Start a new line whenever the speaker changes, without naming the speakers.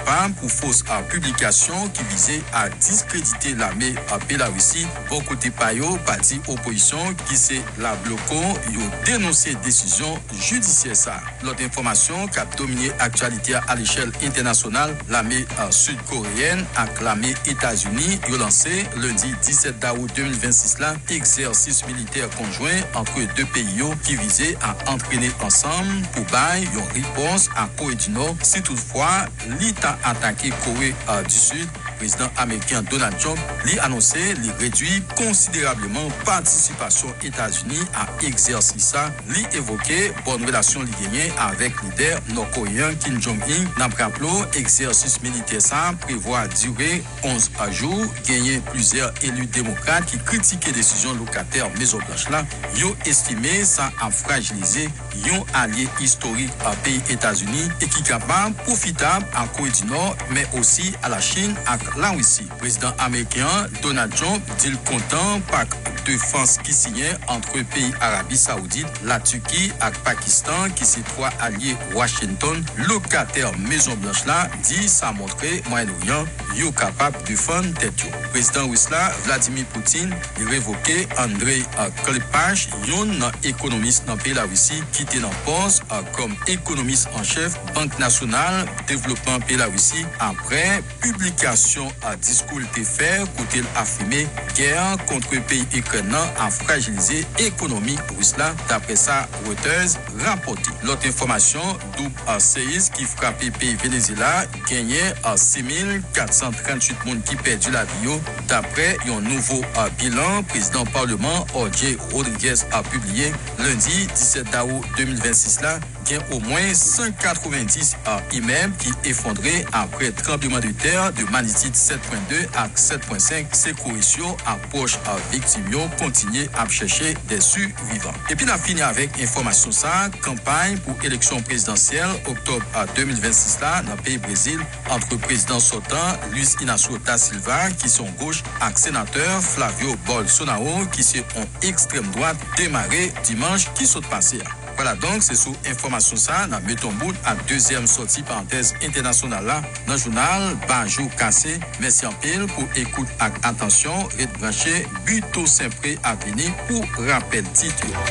capable pour fausse publication qui visait à discréditer l'armée Bélarussie. Bon côté Payo, parti opposition qui c'est la bloquant, ils ont dénoncé décision judiciaire ça. L'autre information qui a dominé l'actualité à l'échelle internationale, l'armée sud-coréenne avec l'armée États-Unis, ils ont lancé lundi 17 août 2026 là, exercice militaire conjoint entre deux pays qui visait à entraîner ensemble pour bailler une réponse à Corée du Nord si toutefois l'État attaqué Corée du Sud. Le président américain Donald Trump lui annoncé lui réduit considérablement participation États-Unis à exercice ça, lui évoqué bonne relation lui gagné avec le leader nord-coréen Kim Jong-un. D'après exercice militaire ça prévoit durer 11 jours, gagner plusieurs élus démocrates qui critiquaient décision locataire Maison Blanche là, yo estimé ça a fragilisé un allié historique à pays États-Unis et qui est capable profitable à Corée du Nord mais aussi à la Chine et la Russie. Le président américain Donald Trump dit content par défense qui signait entre pays Arabie Saoudite, la Turquie et Pakistan qui sont trois alliés Washington. Locataire Maison Blanche là dit ça montrer Moyen-Orient yo capable de défendre tête. Le président russe Vladimir Poutine il révoqué Andrei Karpach, un économiste dans pays la Russie qui était en poste comme économiste en chef Banque nationale développement pays la Russie après publication à discours de fait côté affirmé guerre contre le pays ukrainien a fragilisé l'économie russe là d'après ça Reuters rapporté. L'autre information double séisme qui frappé pays Venezuela gagné à 6438 personnes qui perdu la vie d'après un nouveau bilan président parlement Jorge Rodriguez a publié lundi 17 août 2026 là, il y a au moins 190 immeubles qui effondrés après tremblement de terre de magnitude 7.2 à 7.5. Ces corrections approchent victimes continuer à chercher des survivants. Et puis on a fini avec information ça, campagne pour élection présidentielle octobre 2026 là dans le pays Brésil entre président sortant Luiz Inácio da Silva qui sont gauche et sénateur Flavio Bolsonaro qui sont en extrême droite démarré dimanche qui sont passés. Voilà donc c'est sous information ça dans mettons bout à deuxième sortie parenthèse internationale là dans le journal Banjou Cassé. Merci en pile pour écoute et attention et brancher Buto Saint-Pré à venir pour rappel titre.